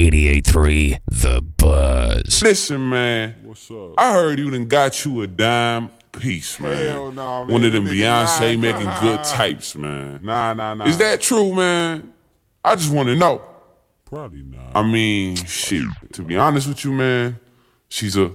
88.3 The Buzz. Listen, man. What's up? I heard you done got you a dime piece, man. Hell no, man. One of them That nigga Beyonce lying. making good types, man. Nah. Is that true, man? I just want to know. Probably not. I mean, shit. To be honest with you, man, she's a